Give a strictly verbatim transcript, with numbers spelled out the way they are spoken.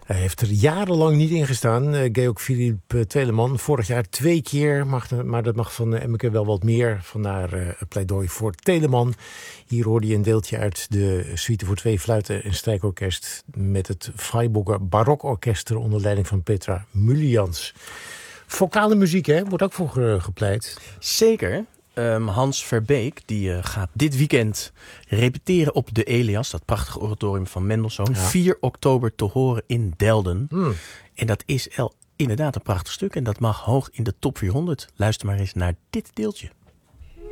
Hij heeft er jarenlang niet in gestaan. Uh, Georg Philipp Telemann. Vorig jaar twee keer, mag, maar dat mag van uh, Emmeke wel wat meer. Vandaar uh, een pleidooi voor Telemann. Hier hoorde je een deeltje uit de suite voor twee fluiten en strijkorkest met het Freiburger Barokorkest onder leiding van Petra Mulians. Vocale muziek, hè? Wordt ook voor uh, gepleit. Zeker. Um, Hans Verbeek die, uh, gaat dit weekend repeteren op de Elias, dat prachtige oratorium van Mendelssohn. Ja. vier oktober te horen in Delden. Hmm. En dat is el, inderdaad een prachtig stuk en dat mag hoog in de top vierhonderd. Luister maar eens naar dit deeltje.